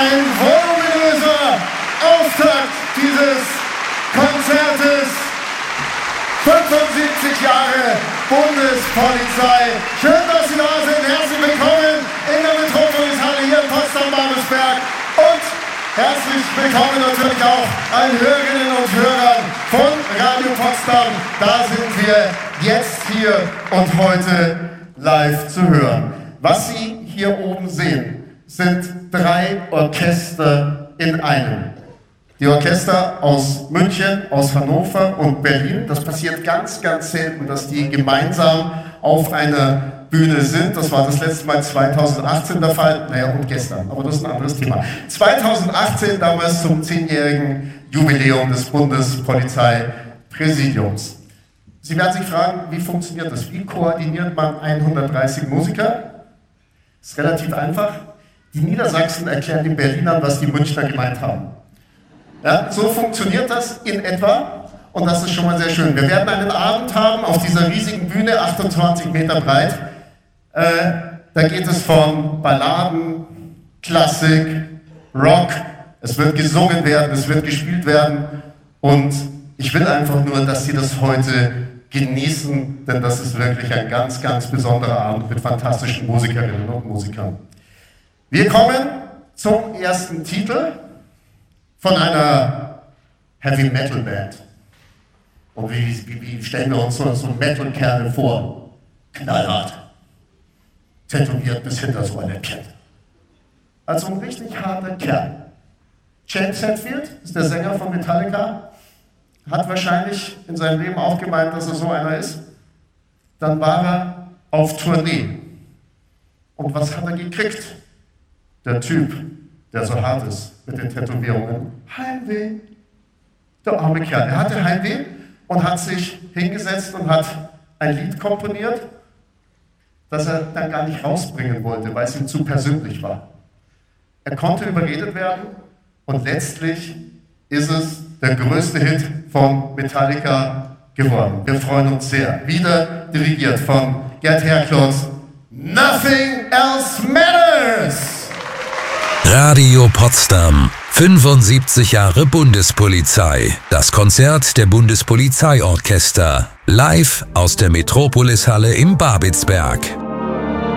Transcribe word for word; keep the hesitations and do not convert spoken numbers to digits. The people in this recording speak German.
ein voluminöser Auftakt dieses Konzertes. fünfundsiebzig Jahre Bundespolizei. Schön, dass Sie da sind. Herzlich willkommen in der Metropolishalle hier in Potsdam-Babelsberg. Und herzlich willkommen natürlich auch allen Hörerinnen und Hörern von Radio Potsdam. Da sind wir jetzt hier und heute live zu hören. Was Sie hier oben sehen, sind drei Orchester in einem. Die Orchester aus München, aus Hannover und Berlin. Das passiert ganz, ganz selten, dass die gemeinsam auf einer Bühne sind. Das war das letzte Mal zweitausendachtzehn der Fall. Naja, und gestern, aber das ist ein anderes Thema. zweitausendachtzehn, damals zum zehnjährigen Jubiläum des Bundespolizeipräsidiums. Sie werden sich fragen, wie funktioniert das? Wie koordiniert man hundertdreißig Musiker? Das ist relativ einfach. Die Niedersachsen erklären den Berlinern, was die Münchner gemeint haben. Ja, so funktioniert das in etwa und das ist schon mal sehr schön. Wir werden einen Abend haben auf dieser riesigen Bühne, achtundzwanzig Meter breit. Äh, da geht es von Balladen, Klassik, Rock. Es wird gesungen werden, es wird gespielt werden und ich will einfach nur, dass Sie das heute genießen, denn das ist wirklich ein ganz, ganz besonderer Abend mit fantastischen Musikerinnen und Musikern. Wir kommen zum ersten Titel von einer Heavy Metal Band. Und wie, wie, wie stellen wir uns so, so Metal-Kerle vor? Knallhart. Tätowiert bis hinter so eine Kette. Also ein richtig harter Kerl. James Hetfield ist der Sänger von Metallica. Hat wahrscheinlich in seinem Leben auch gemeint, dass er so einer ist. Dann war er auf Tournee. Und was hat er gekriegt? Der Typ, der so hart ist mit den Tätowierungen. Heimweh. Der arme Kerl. Er hatte Heimweh und hat sich hingesetzt und hat ein Lied komponiert, das er dann gar nicht rausbringen wollte, weil es ihm zu persönlich war. Er konnte überredet werden und letztlich ist es der größte Hit von Metallica geworden. Wir freuen uns sehr. Wieder dirigiert von Gerd Herkloß. Nothing else matters! Radio Potsdam. fünfundsiebzig Jahre Bundespolizei. Das Konzert der Bundespolizeiorchester. Live aus der Metropolishalle im Babelsberg.